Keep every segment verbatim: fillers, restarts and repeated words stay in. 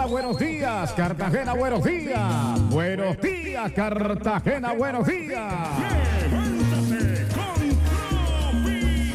hola, buenos días, Cartagena, buenos días. Buenos días, Cartagena, buenos días. Levántate con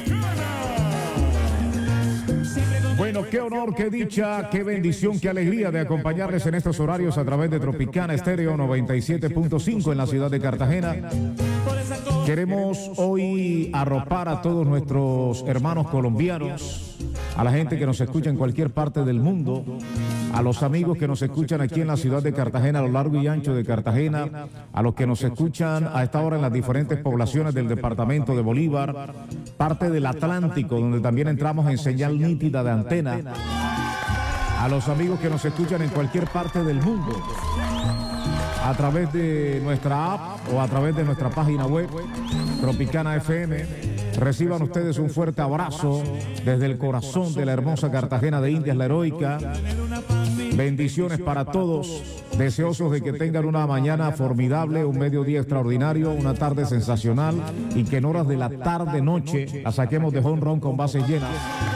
Tropicana. Bueno, qué honor, qué dicha, qué bendición, qué alegría de acompañarles en estos horarios a través de Tropicana Estéreo noventa y siete punto cinco en la ciudad de Cartagena. Queremos hoy arropar a todos nuestros hermanos colombianos, a la gente que nos escucha en cualquier parte del mundo, a los amigos que nos escuchan aquí en la ciudad de Cartagena, a lo largo y ancho de Cartagena, a los que nos escuchan a esta hora en las diferentes poblaciones del departamento de Bolívar, parte del Atlántico, donde también entramos en señal nítida de antena, a los amigos que nos escuchan en cualquier parte del mundo, a través de nuestra app o a través de nuestra página web, Tropicana F M. Reciban ustedes un fuerte abrazo desde el corazón de la hermosa Cartagena de Indias, la heroica. Bendiciones para todos, deseosos de que tengan una mañana formidable, un mediodía extraordinario, una tarde sensacional y que en horas de la tarde-noche la saquemos de jonrón con bases llenas.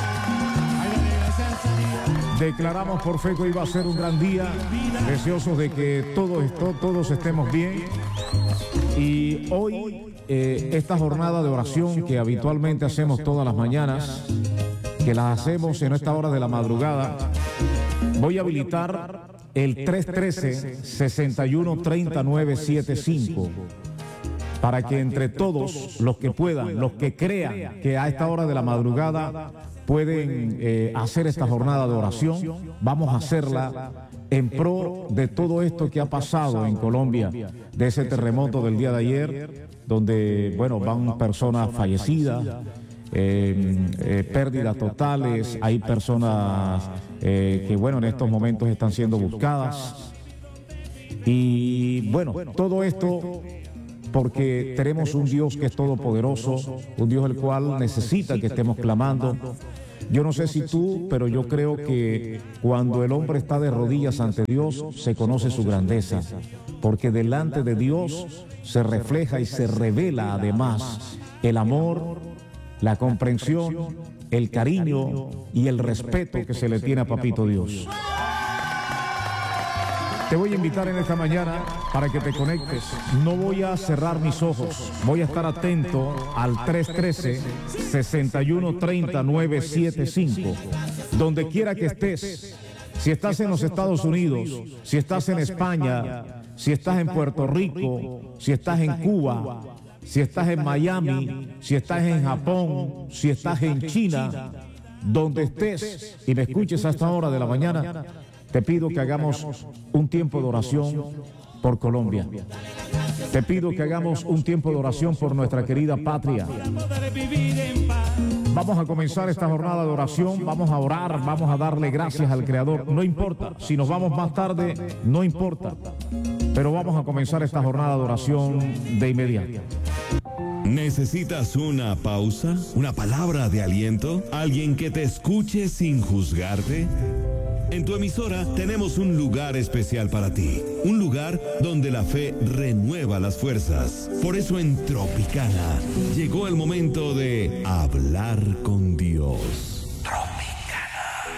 Declaramos por fe que hoy va a ser un gran día, deseosos de que todos, todos estemos bien. Y hoy, eh, esta jornada de oración que habitualmente hacemos todas las mañanas, que las hacemos en esta hora de la madrugada, voy a habilitar el tres uno tres, seis uno tres nueve siete cinco para que entre todos los que puedan, los que crean que a esta hora de la madrugada pueden eh, hacer esta jornada de oración, vamos a hacerla en pro de todo esto que ha pasado en Colombia, de ese terremoto del día de ayer, donde, bueno, van personas fallecidas, eh, eh, pérdidas totales, hay personas eh, que, bueno, en estos momentos están siendo buscadas. Y, bueno, todo esto porque tenemos un Dios que es todopoderoso, un Dios el cual necesita que estemos clamando. Yo no sé si tú, pero yo creo que cuando el hombre está de rodillas ante Dios, se conoce su grandeza, porque delante de Dios se refleja y se revela además el amor, la comprensión, el cariño y el respeto que se le tiene a Papito Dios. Te voy a invitar en esta mañana para que te conectes. No voy a cerrar mis ojos. Voy a estar atento al tres uno tres, seis uno tres nueve siete cinco. Donde quiera que estés, si estás en los Estados Unidos, si estás en España, si estás en Puerto Rico, si estás en Cuba, si estás en Miami, si estás en Japón, si estás en China, donde estés y me escuches a esta hora de la mañana, te pido que hagamos un tiempo de oración por Colombia. Te pido que hagamos un tiempo de oración por nuestra querida patria. Vamos a comenzar esta jornada de oración, vamos a orar, vamos a darle gracias al Creador. No importa, si nos vamos más tarde, no importa. Pero vamos a comenzar esta jornada de oración de inmediato. ¿Necesitas una pausa? ¿Una palabra de aliento? ¿Alguien que te escuche sin juzgarte? En tu emisora tenemos un lugar especial para ti, un lugar donde la fe renueva las fuerzas. Por eso en Tropicana llegó el momento de hablar con Dios. Tropicana.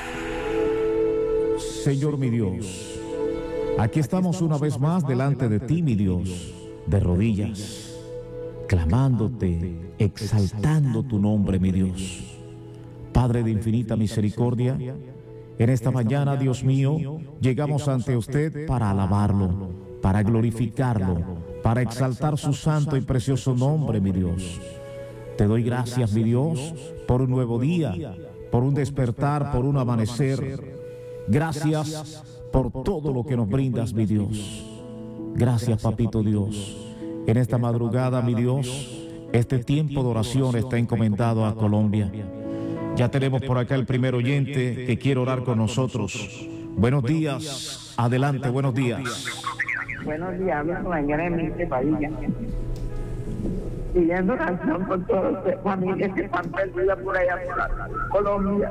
Señor mi Dios, aquí estamos una vez más delante de ti, mi Dios, de rodillas, clamándote, exaltando tu nombre, mi Dios. Padre de infinita misericordia, en esta mañana, Dios mío, llegamos ante usted para alabarlo, para glorificarlo, para exaltar su santo y precioso nombre, mi Dios. Te doy gracias, mi Dios, por un nuevo día, por un despertar, por un amanecer. Gracias por todo lo que nos brindas, mi Dios. Gracias, Papito Dios. En esta madrugada, mi Dios, este tiempo de oración está encomendado a Colombia. Ya tenemos por acá el primer oyente que quiere orar con nosotros. Buenos días, adelante, buenos días. Buenos días, hablo con Engremiente Padilla. Pidiendo oración por todas las familias que están perdidas por allá por Colombia.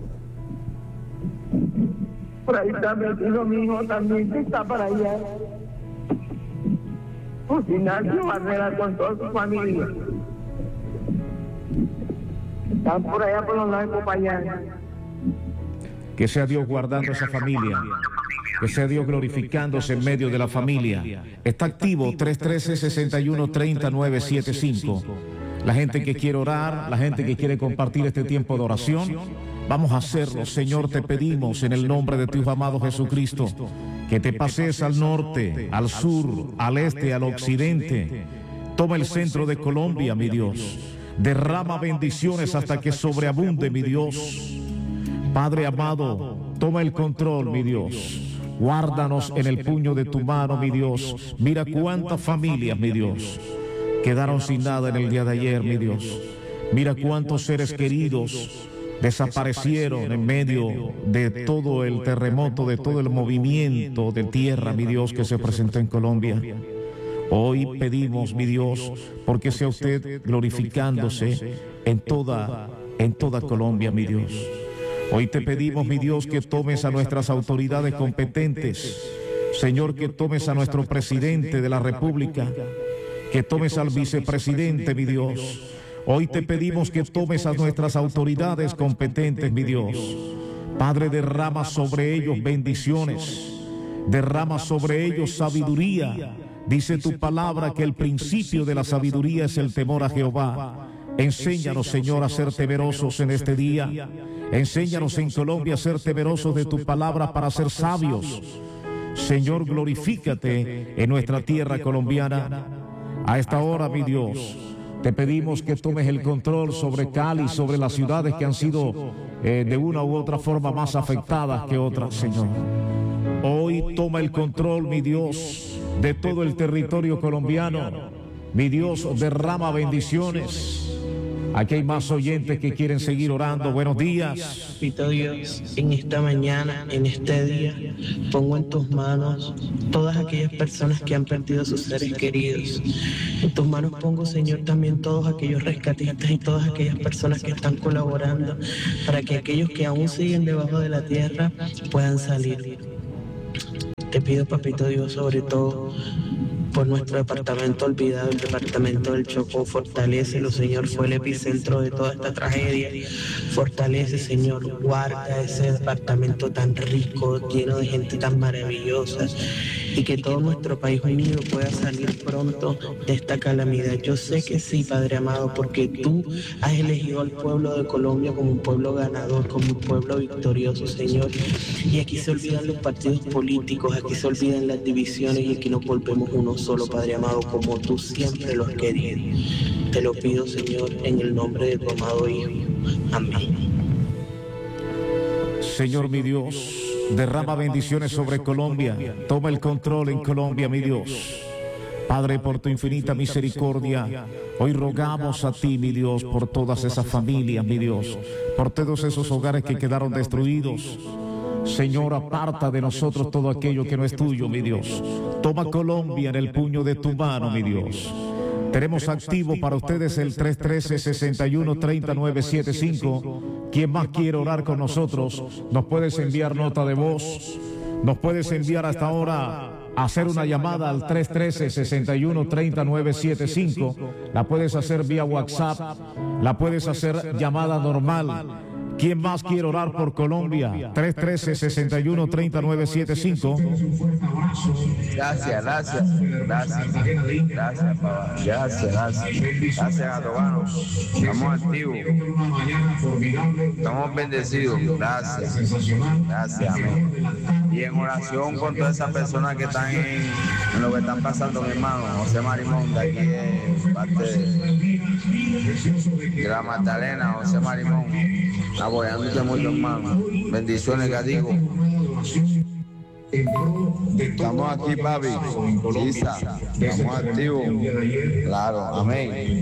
Por ahí está metido mi hijo también que está para allá. José Ignacio Barrera con toda su familia. Están por allá por los lados de Popayán. Que sea Dios guardando esa familia. Que sea Dios glorificándose en medio de la familia. Está activo tres uno tres, seis uno tres cero, nueve siete cinco. La gente que quiere orar, la gente que quiere compartir este tiempo de oración, vamos a hacerlo. Señor, te pedimos en el nombre de tu Hijo amado Jesucristo, que te pases al norte, al sur, al este, al occidente. Toma el centro de Colombia, mi Dios. Derrama bendiciones hasta que sobreabunde, mi Dios. Padre amado, toma el control, mi Dios. Guárdanos en el puño de tu mano, mi Dios. Mira cuántas familias, mi Dios, quedaron sin nada en el día de ayer, mi Dios. Mira cuántos seres queridos desaparecieron en medio de todo el terremoto, de todo el movimiento de tierra, mi Dios, que se presentó en Colombia. Hoy pedimos, mi Dios, porque sea usted glorificándose en toda, en toda Colombia, mi Dios. Hoy te pedimos, mi Dios, que tomes a nuestras autoridades competentes. Señor, que tomes a nuestro presidente de la República, que tomes al vicepresidente, mi Dios. Hoy te pedimos que tomes a nuestras autoridades competentes, mi Dios. Padre, derrama sobre ellos bendiciones, derrama sobre ellos sabiduría. Dice tu palabra que el principio de la sabiduría es el temor a Jehová. Enséñanos, Señor, a ser temerosos en este día. Enséñanos en Colombia a ser temerosos de tu palabra para ser sabios. Señor, glorifícate en nuestra tierra colombiana. A esta hora, mi Dios, te pedimos que tomes el control sobre Cali, sobre las ciudades que han sido eh, de una u otra forma más afectadas que otras, Señor. Hoy toma el control, mi Dios, de todo el territorio colombiano. Mi Dios, derrama bendiciones. Aquí hay más oyentes que quieren seguir orando. Buenos días. Papito Dios, en esta mañana, en este día, pongo en tus manos todas aquellas personas que han perdido sus seres queridos. En tus manos pongo, Señor, también todos aquellos rescatistas y todas aquellas personas que están colaborando para que aquellos que aún siguen debajo de la tierra puedan salir. Te pido, Papito Dios, sobre todo por nuestro departamento olvidado, el departamento del Chocó. Fortalécelo, Señor, fue el epicentro de toda esta tragedia. Fortalece, Señor, guarda ese departamento tan rico, lleno de gente tan maravillosa, y que todo nuestro país unido pueda salir pronto de esta calamidad. Yo sé que sí, Padre amado, porque tú has elegido al pueblo de Colombia como un pueblo ganador, como un pueblo victorioso, Señor. Y aquí se olvidan los partidos políticos, aquí se olvidan las divisiones, y aquí nos volvemos uno solo, Padre amado, como tú siempre lo has querido. Te lo pido, Señor, en el nombre de tu amado Hijo. Amén. Señor, mi Dios, derrama bendiciones sobre Colombia. Toma el control en Colombia, mi Dios. Padre, por tu infinita misericordia, hoy rogamos a ti, mi Dios, por todas esas familias, mi Dios, por todos esos hogares que quedaron destruidos. Señor, aparta de nosotros todo aquello que no es tuyo, mi Dios. Toma Colombia en el puño de tu mano, mi Dios. Tenemos activo para ustedes el tres uno tres, seis uno tres cero, nueve siete cinco. Quien más quiere orar con nosotros, nos puedes enviar nota de voz, nos puedes enviar hasta ahora, hacer una llamada al tres uno tres, seis uno tres cero, nueve siete cinco. La puedes hacer vía WhatsApp, la puedes hacer llamada normal. ¿Quién más quiere orar por Colombia? tres uno tres, seis uno tres cero, nueve siete cinco. Gracias, gracias, gracias, gracias, papá. Gracias, gracias. Gracias a todos. Estamos activos. Estamos bendecidos. Gracias. Gracias, amén. Y en oración con todas esas personas que están en, en lo que están pasando, mi hermano José Marimón, de aquí de parte de, de la Magdalena, José Marimón. Apoyándote mucho, hermano. Bendiciones, Gadigo. Estamos aquí, papi. Isa, estamos activos. Claro, amén.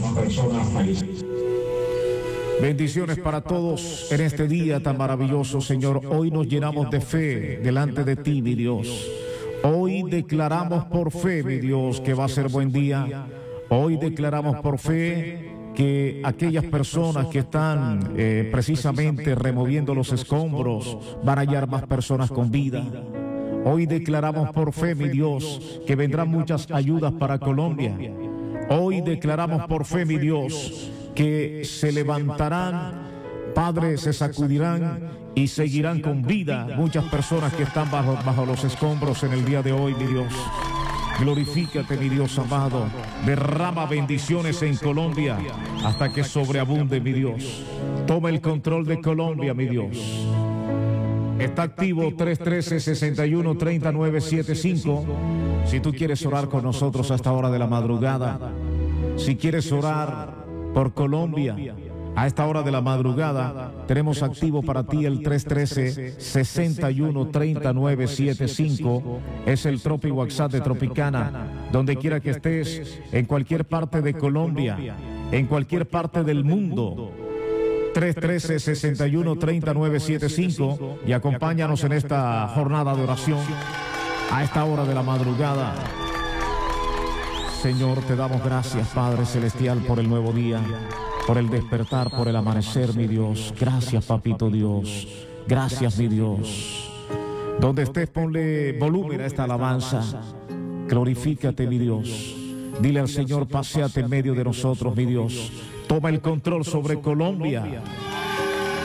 Bendiciones para todos en este día tan maravilloso, Señor. Hoy nos llenamos de fe delante de ti, mi Dios. Hoy declaramos por fe, mi Dios, que va a ser buen día. Hoy declaramos por fe que aquellas personas que están eh, precisamente removiendo los escombros van a hallar más personas con vida. Hoy declaramos por fe, mi Dios, que vendrán muchas ayudas para Colombia. Hoy declaramos por fe, mi Dios, que se levantarán Padre, se sacudirán y seguirán con vida muchas personas que están bajo, bajo los escombros en el día de hoy, mi Dios. Glorifícate, mi Dios amado. Derrama bendiciones en Colombia hasta que sobreabunde, mi Dios. Toma el control de Colombia, mi Dios. Está activo tres uno tres, seis uno, tres nueve siete cinco. Si tú quieres orar con nosotros a esta hora de la madrugada, si quieres orar por Colombia a esta hora de la madrugada, tenemos activo para ti el tres uno tres, seis uno, tres nueve siete cinco. Es el Tropi WhatsApp de Tropicana. Donde quiera que estés, en cualquier parte de Colombia, en cualquier parte del mundo, tres uno tres, seis uno, tres nueve siete cinco, y acompáñanos en esta jornada de oración a esta hora de la madrugada. Señor, te damos gracias, Padre Celestial, por el nuevo día, por el despertar, por el amanecer, mi Dios. Gracias, Papito Dios. Gracias, mi Dios. Donde estés, ponle volumen a esta alabanza. Glorifícate, mi Dios. Dile al Señor, paséate en medio de nosotros, mi Dios. Toma el control sobre Colombia.